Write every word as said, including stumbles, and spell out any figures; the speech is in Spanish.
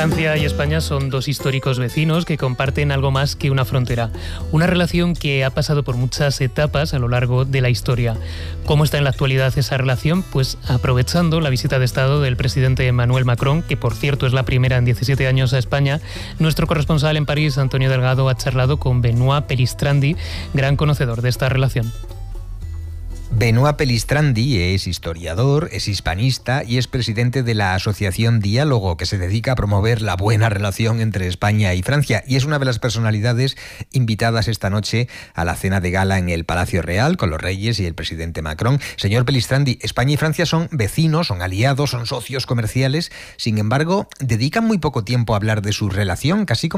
Francia y España son dos históricos vecinos que comparten algo más que una frontera. Una relación que ha pasado por muchas etapas a lo largo de la historia. ¿Cómo está en la actualidad esa relación? Pues aprovechando la visita de Estado del presidente Emmanuel Macron, que por cierto es la primera en diecisiete años a España, nuestro corresponsal en París, Antonio Delgado, ha charlado con Benoît Pelistrandi, gran conocedor de esta relación. Benoît Pelistrandi es historiador, es hispanista y es presidente de la Asociación Diálogo, que se dedica a promover la buena relación entre España y Francia, y es una de las personalidades invitadas esta noche a la cena de gala en el Palacio Real con los reyes y el presidente Macron. Señor Pelistrandi, España y Francia son vecinos, son aliados, son socios comerciales, sin embargo, dedican muy poco tiempo a hablar de su relación, casi como